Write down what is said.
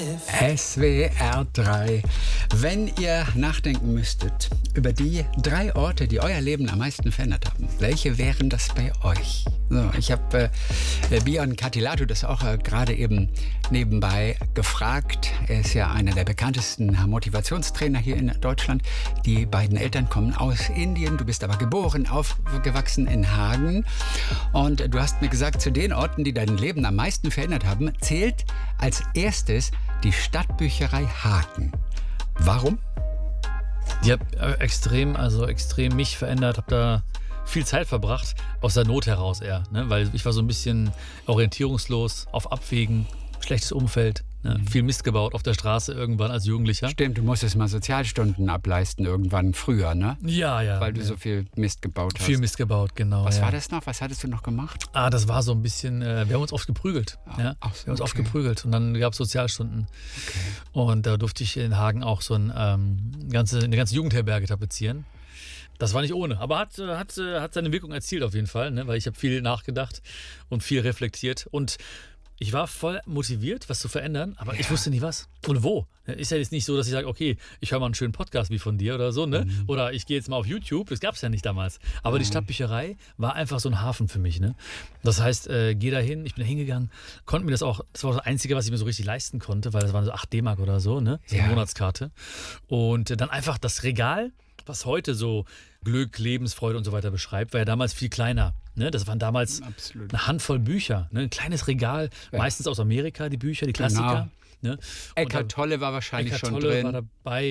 SWR 3. Wenn ihr nachdenken müsstet über die 3 Orte, die euer Leben am meisten verändert haben, welche wären das bei euch? So, ich habe Bion Katilatou das auch gerade eben nebenbei gefragt. Er ist ja einer der bekanntesten Motivationstrainer hier in Deutschland. Die beiden Eltern kommen aus Indien. Du bist aber geboren, aufgewachsen in Hagen. Und du hast mir gesagt, zu den Orten, die dein Leben am meisten verändert haben, zählt als erstes die Stadtbücherei Hagen. Warum? Die hat extrem mich verändert, habe da viel Zeit verbracht, aus der Not heraus eher, ne? Weil ich war so ein bisschen orientierungslos, auf Abwägen, schlechtes Umfeld, ne? Viel Mist gebaut auf der Straße irgendwann als Jugendlicher. Stimmt, du musstest mal Sozialstunden ableisten irgendwann früher, ne? Ja. Weil du so viel Mist gebaut hast. Viel Mist gebaut, genau. Was war das noch? Was hattest du noch gemacht? Das war so ein bisschen, wir haben uns oft geprügelt. Ja? Ach so, wir haben uns oft geprügelt und dann gab es Sozialstunden. Okay. Und da durfte ich in Hagen auch so eine ganze Jugendherberge tapezieren. Das war nicht ohne, aber hat seine Wirkung erzielt auf jeden Fall, ne? Weil ich habe viel nachgedacht und viel reflektiert und ich war voll motiviert, was zu verändern, aber ich wusste nicht was und wo. Ist ja jetzt nicht so, dass ich sage, okay, ich höre mal einen schönen Podcast wie von dir oder so, ne? Oder ich gehe jetzt mal auf YouTube, das gab es ja nicht damals. Aber die Stadtbücherei war einfach so ein Hafen für mich, ne? Das heißt, geh da hin, ich bin da hingegangen, konnte mir das auch, das war das Einzige, was ich mir so richtig leisten konnte, weil das waren so 8 D-Mark oder so, ne? So eine Monatskarte. Und dann einfach das Regal, was heute so Glück, Lebensfreude und so weiter beschreibt, war ja damals viel kleiner. Ne? Das waren damals eine Handvoll Bücher, ne? Ein kleines Regal, meistens aus Amerika, die Bücher, die Klassiker. Genau. Ne? Eckhart Tolle war wahrscheinlich Eckhart schon Tolle drin. war dabei.